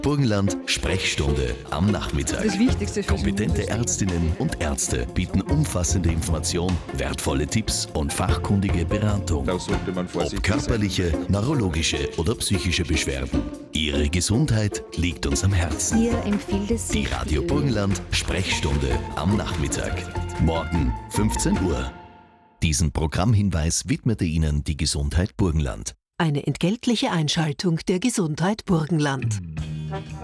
Burgenland Sprechstunde am Nachmittag. Das Wichtigste für Kompetente Ärztinnen und Ärzte bieten umfassende Information, wertvolle Tipps und fachkundige Beratung. Da sollte man Ob vorsichtig körperliche, neurologische oder psychische Beschwerden. Ihre Gesundheit liegt uns am Herzen. Hier empfiehlt es Die sich Radio Burgenland Sprechstunde am Nachmittag. Morgen 15 Uhr. Diesen Programmhinweis widmete Ihnen die Gesundheit Burgenland. Eine entgeltliche Einschaltung der Gesundheit Burgenland.